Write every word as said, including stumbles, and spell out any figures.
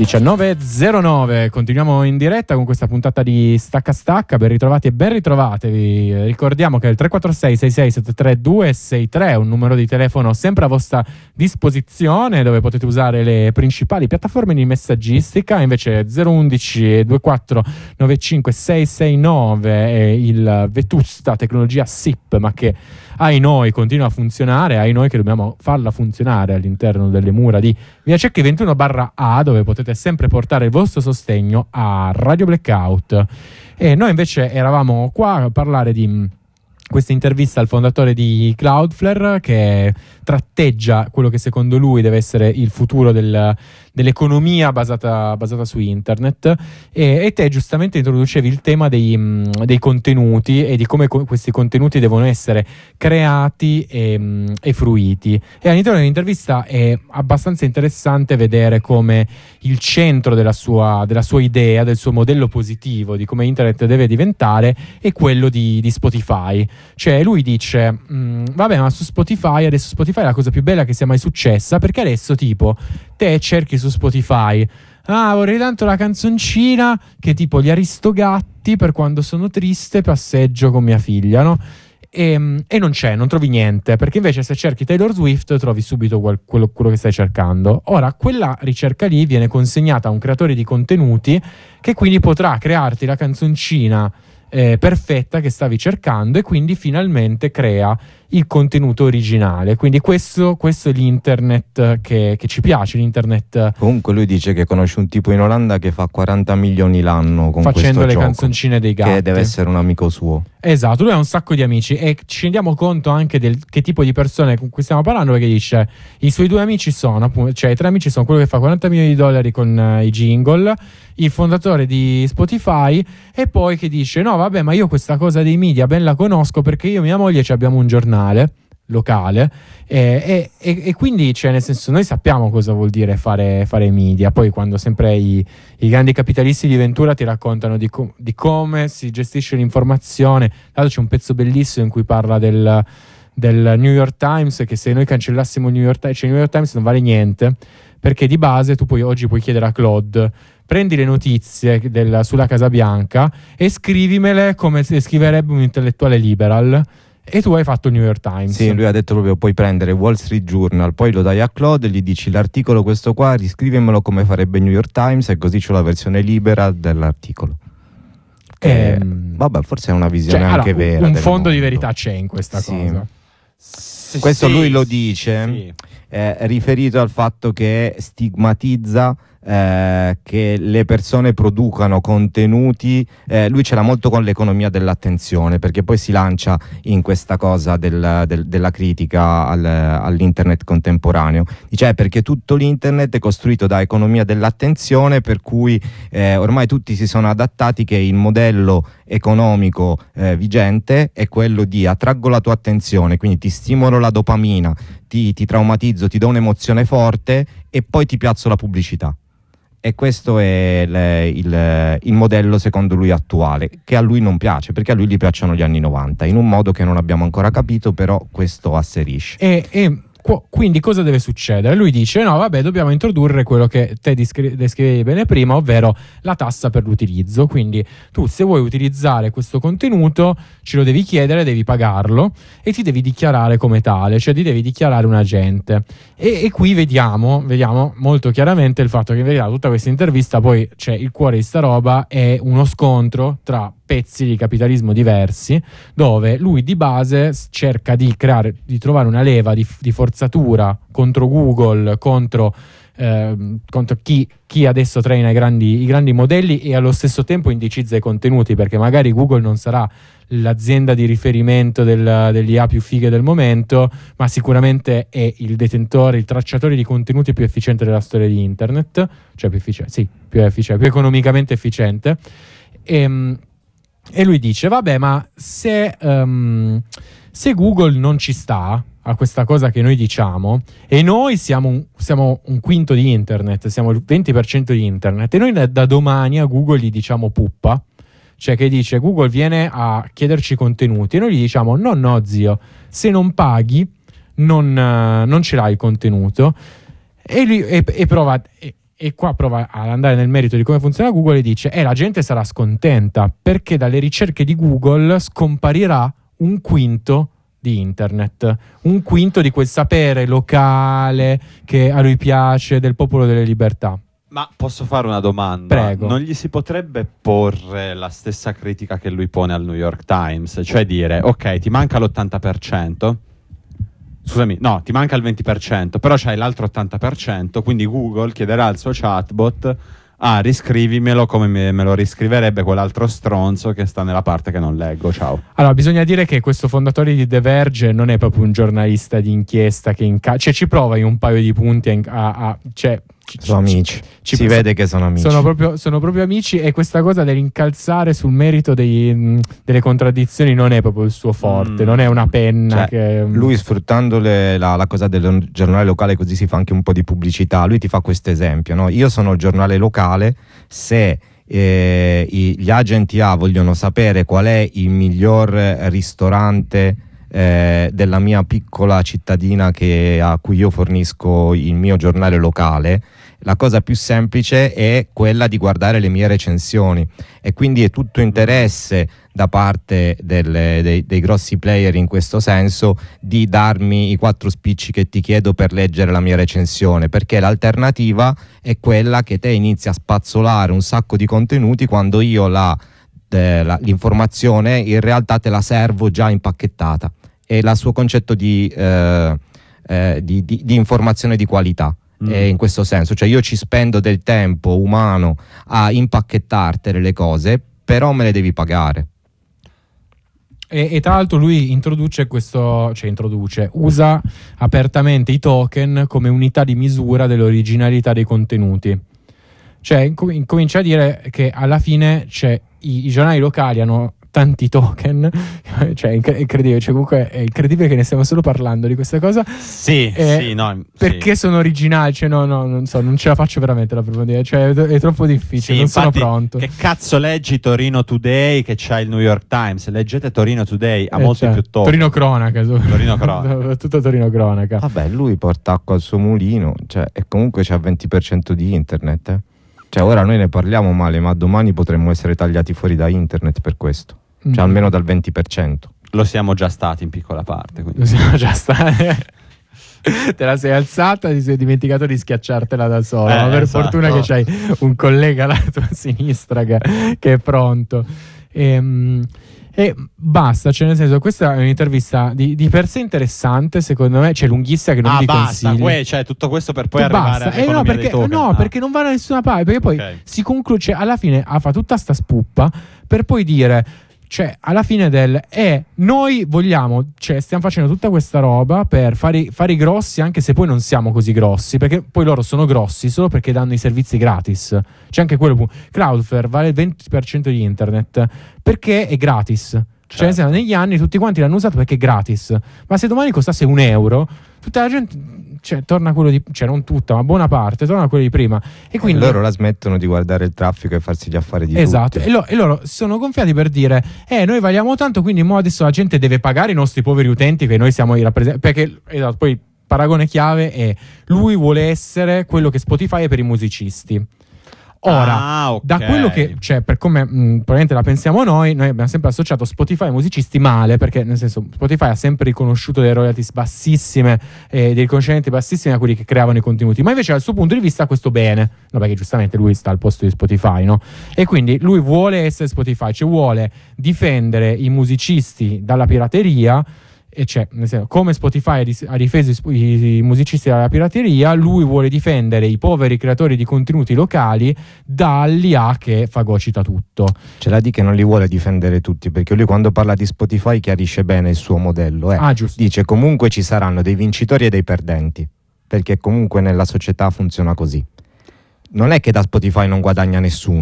diciannove e zero nove, continuiamo in diretta con questa puntata di Stacca Stacca. Ben ritrovati e ben ritrovatevi. Ricordiamo che il tre quattro sei sei sei sette tre due sei tre è un numero di telefono sempre a vostra disposizione, dove potete usare le principali piattaforme di messaggistica. Invece zero undici due quattro nove cinque sei sei nove è il vetusta tecnologia S I P, ma che ai noi continua a funzionare, ai noi che dobbiamo farla funzionare all'interno delle mura di Via Cecchi ventuno barra A, dove potete sempre portare il vostro sostegno a Radio Blackout. E noi invece eravamo qua a parlare di questa intervista al fondatore di Cloudflare, che tratteggia quello che secondo lui deve essere il futuro del, dell'economia basata, basata su internet, e, e te giustamente introducevi il tema dei, dei contenuti e di come co- questi contenuti devono essere creati e, e fruiti. E all'interno dell'intervista è abbastanza interessante vedere come il centro della sua, della sua idea, del suo modello positivo di come internet deve diventare, è quello di, di Spotify. Cioè lui dice mh, vabbè, ma su Spotify adesso Spotify è la cosa più bella che sia mai successa, perché adesso tipo te cerchi su Spotify, ah vorrei tanto la canzoncina che tipo gli Aristogatti per quando sono triste passeggio con mia figlia, no? E, e non c'è, non trovi niente, perché invece se cerchi Taylor Swift trovi subito quel, quello, quello che stai cercando. Ora quella ricerca lì viene consegnata a un creatore di contenuti che quindi potrà crearti la canzoncina Eh, perfetta che stavi cercando, e quindi finalmente crea il contenuto originale. Quindi questo, questo è l'internet che, che ci piace, l'internet. Comunque lui dice che conosce un tipo in Olanda che fa quaranta milioni l'anno con facendo questo le gioco, canzoncine dei gatti, che deve essere un amico suo. Esatto, lui ha un sacco di amici e ci rendiamo conto anche del che tipo di persone con cui stiamo parlando, perché dice i suoi due amici sono appunto, cioè i tre amici sono quello che fa quaranta milioni di dollari con uh, i jingle, il fondatore di Spotify, e poi che dice no vabbè, ma io questa cosa dei media ben la conosco perché io e mia moglie ci abbiamo un giornale locale, e, e, e quindi cioè nel senso noi sappiamo cosa vuol dire fare, fare media. Poi quando sempre i, i grandi capitalisti di Ventura ti raccontano di, com- di come si gestisce l'informazione. Allora c'è un pezzo bellissimo in cui parla del, del New York Times, che se noi cancellassimo il New York Times, cioè il New York Times non vale niente, perché di base tu puoi, oggi puoi chiedere a Claude prendi le notizie del, sulla Casa Bianca e scrivimele come se scriverebbe un intellettuale liberal, e tu hai fatto il New York Times. Sì, lui ha detto proprio puoi prendere Wall Street Journal, poi lo dai a Claude e gli dici l'articolo questo qua, riscrivimelo come farebbe New York Times, e così c'ho la versione libera dell'articolo. Che, ehm, vabbè, forse è una visione cioè, anche allora, vera. un fondo mondo. di verità c'è in questa sì. cosa. S- Questo sì, lui lo dice sì. eh, riferito al fatto che stigmatizza Eh, che le persone producano contenuti. Eh, lui ce l'ha molto con l'economia dell'attenzione, perché poi si lancia in questa cosa del, del, della critica al, all'internet contemporaneo. Dice eh, perché tutto l'internet è costruito da economia dell'attenzione, per cui eh, ormai tutti si sono adattati che il modello economico eh, vigente è quello di attraggo la tua attenzione, quindi ti stimolo la dopamina, ti, ti traumatizzo, ti do un'emozione forte e poi ti piazzo la pubblicità. E questo è le, il, il modello secondo lui attuale, che a lui non piace, perché a lui gli piacciono gli anni novanta, in un modo che non abbiamo ancora capito, però questo asserisce. E, e quindi cosa deve succedere? Lui dice no vabbè, dobbiamo introdurre quello che te descri- descrivevi bene prima, ovvero la tassa per l'utilizzo. Quindi tu, se vuoi utilizzare questo contenuto, ce lo devi chiedere, devi pagarlo e ti devi dichiarare come tale, cioè ti devi dichiarare un agente. E, e qui vediamo, vediamo molto chiaramente il fatto che in verità tutta questa intervista, poi c'è il cuore di sta roba, è uno scontro tra pezzi di capitalismo diversi, dove lui di base cerca di creare, di trovare una leva di, di forzatura contro Google, contro, eh, contro chi, chi adesso traina i grandi, i grandi modelli, e allo stesso tempo indicizza i contenuti, perché magari Google non sarà l'azienda di riferimento del, degli A più fighe del momento, ma sicuramente è il detentore, il tracciatore di contenuti più efficiente della storia di internet, cioè più efficiente, sì, più efficiente, più economicamente efficiente. E, e lui dice vabbè, ma se, um, se Google non ci sta a questa cosa che noi diciamo, e noi siamo un, siamo un quinto di internet, siamo il venti per cento di internet, e noi da, da domani a Google gli diciamo puppa, cioè che dice Google viene a chiederci contenuti, e noi gli diciamo no no zio, se non paghi non, uh, non ce l'hai il contenuto. E, lui, e, e prova e, e qua prova ad andare nel merito di come funziona Google e dice eh, la gente sarà scontenta perché dalle ricerche di Google scomparirà un quinto di internet, un quinto di quel sapere locale che a lui piace, del popolo delle libertà. Ma posso fare una domanda? Prego. Non gli si potrebbe porre la stessa critica che lui pone al New York Times, cioè dire ok, ti manca l'ottanta per cento, scusami, no, ti manca il venti per cento, però c'hai l'altro ottanta per cento, quindi Google chiederà al suo chatbot ah, riscrivimelo come me, me lo riscriverebbe quell'altro stronzo che sta nella parte che non leggo, ciao. Allora, bisogna dire che questo fondatore di The Verge non è proprio un giornalista di inchiesta che inca- cioè ci prova in un paio di punti a, a, a cioè sono amici, ci, si ci, vede che sono amici. Sono proprio, sono proprio amici, e questa cosa dell'incalzare sul merito dei, mh, delle contraddizioni non è proprio il suo forte, mm. non è una penna cioè, che... Lui sfruttando le, la, la cosa del giornale locale, così si fa anche un po' di pubblicità. Lui ti fa questo esempio, no? Io sono il giornale locale, se eh, i, gli agenti A vogliono sapere qual è il miglior ristorante Eh, della mia piccola cittadina che, a cui io fornisco il mio giornale locale, la cosa più semplice è quella di guardare le mie recensioni, e quindi è tutto interesse da parte delle, dei, dei grossi player in questo senso di darmi i quattro spicci che ti chiedo per leggere la mia recensione, perché l'alternativa è quella che te inizi a spazzolare un sacco di contenuti quando io la La, l'informazione in realtà te la servo già impacchettata. È il suo concetto di, eh, eh, di, di, di informazione di qualità, mm. è in questo senso, cioè io ci spendo del tempo umano a impacchettartele le cose, però me le devi pagare. E, e tra l'altro lui introduce questo, cioè introduce, usa apertamente i token come unità di misura dell'originalità dei contenuti. Cioè incom- incomincia a dire che alla fine c'è i, i giornali locali hanno tanti token, cioè è incredibile, cioè comunque è incredibile che ne stiamo solo parlando di questa cosa. Sì, eh, sì, no, perché sì. sono originali, cioè no, no, non so, non ce la faccio veramente la approfondire, cioè è, è troppo difficile, sì, non infatti, sono pronto. Che cazzo leggi Torino Today che c'ha il New York Times? Leggete Torino Today, ha eh, molti cioè, più token. Torino Cronaca, Torino Cronaca. tutto Torino Cronaca. Vabbè, lui porta acqua al suo mulino, cioè, e comunque c'ha il venti per cento di internet, eh. Cioè ora noi ne parliamo male, ma domani potremmo essere tagliati fuori da internet per questo. Cioè mm. almeno dal venti per cento. Lo siamo già stati in piccola parte. Quindi. Lo siamo già stati. Te la sei alzata e ti sei dimenticato di schiacciartela da solo. Eh, ma per esatto. fortuna che c'hai un collega alla tua sinistra che, che è pronto. E, e basta, cioè nel senso, questa è un'intervista di, di per sé interessante, secondo me, c'è lunghissima che non ah, vi basta, consiglio. Uè, cioè tutto questo per poi Tu arrivare basta. Eh, no, perché, no ah. perché non va da nessuna parte, perché poi okay. si conclude, cioè, alla fine ha fatto tutta sta spuppa per poi dire, cioè alla fine del eh, noi vogliamo, cioè stiamo facendo tutta questa roba per fare, fare i grossi, anche se poi non siamo così grossi, perché poi loro sono grossi solo perché danno i servizi gratis. C'è anche quello, Cloudflare vale il venti per cento di internet perché è gratis. Cioè certo. negli anni tutti quanti l'hanno usato perché è gratis, ma se domani costasse un euro tutta la gente, cioè torna a quello di, cioè non tutta ma buona parte torna a quello di prima, e quindi loro la smettono di guardare il traffico e farsi gli affari di esatto tutti. e, lo, e loro sono gonfiati per dire eh noi valiamo tanto, quindi mo adesso la gente deve pagare i nostri poveri utenti che noi siamo i rappresentanti, perché esatto, poi il paragone chiave è lui vuole essere quello che Spotify è per i musicisti. Ora, ah, okay. da quello che, cioè, per come mh, probabilmente la pensiamo noi, noi abbiamo sempre associato Spotify ai musicisti male, perché nel senso Spotify ha sempre riconosciuto delle royalties bassissime e dei riconoscimenti bassissimi a quelli che creavano i contenuti, ma invece dal suo punto di vista questo bene, no, perché giustamente lui sta al posto di Spotify, no? E quindi lui vuole essere Spotify, cioè vuole difendere i musicisti dalla pirateria. E c'è, nel senso, come Spotify ha difeso i, i musicisti dalla pirateria, lui vuole difendere i poveri creatori di contenuti locali dall'I A che fagocita tutto. Ce la di che non li vuole difendere tutti, perché lui quando parla di Spotify chiarisce bene il suo modello, eh. Ah, giusto. Dice comunque ci saranno dei vincitori e dei perdenti, perché comunque nella società funziona così. Non è che da Spotify non guadagna nessuno.